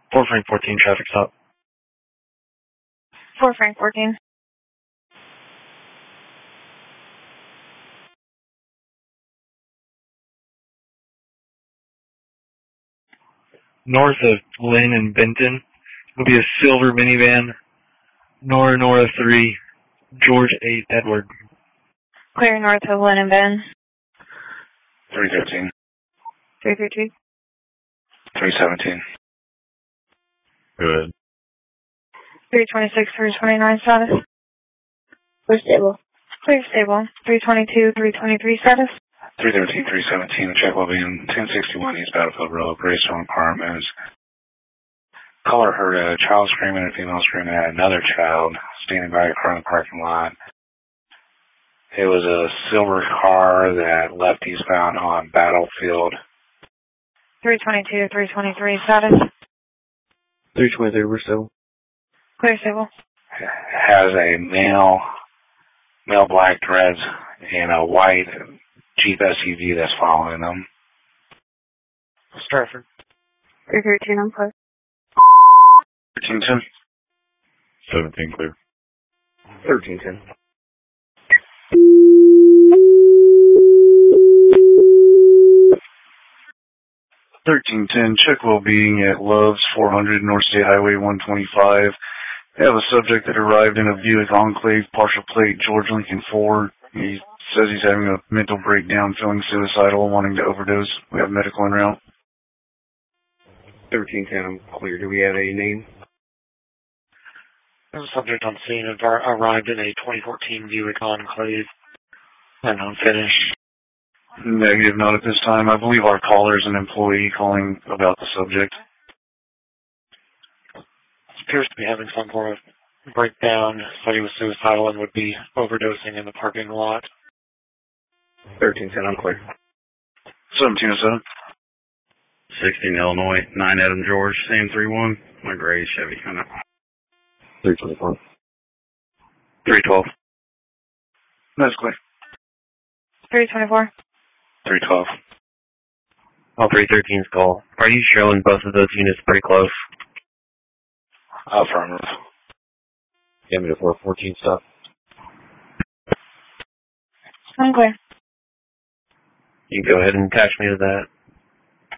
4 Frank 14 traffic stop. 4 Frank 14. North of Lynn and Benton will be a silver minivan. Nora 3, George 8, Edward. Clear north of Lynn and Ben. 313. 332. 317. Good. 326, 329 status. Clear stable. Clear stable. 322, 323 status. 313, 317. Check will be in 1061 East Battlefield Road, Greystone Apartments. Caller heard a child screaming and a female screaming at another child standing by a car in the parking lot. It was a silver car that left eastbound on Battlefield. 322, 323 status. 323, we're still. Clear stable. Has a male black dreads and a white Jeep SUV that's following them. Stratford. 313, I'm clear. 1310. 17 clear. 1310. 1310, check well-being at Love's 400 North State Highway 125. They have a subject that arrived in a Buick Enclave, partial plate, George Lincoln Ford. He says he's having a mental breakdown, feeling suicidal, wanting to overdose. We have medical en route. 1310, I'm clear. Do we have a name? The subject on scene arrived in a 2014 Buick Enclave and unfinished. Negative, not at this time. I believe our caller is an employee calling about the subject. Appears to be having some form of breakdown. Said he was suicidal and would be overdosing in the parking lot. 1310, I'm clear. 1707. 16 Illinois, 9 Adam George, same 31. My gray Chevy kind of. 324. 312. That's clear. 324. 312. All 313's call. Are you showing both of those units pretty close? Affirmative. Give me the 414 stop. I'm clear. You can go ahead and attach me to that.